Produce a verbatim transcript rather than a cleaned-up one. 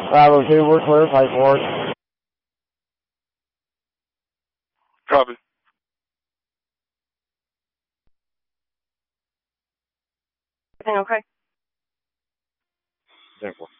Bravo two, we're clear, five four. Copy. Everything okay? Ten four.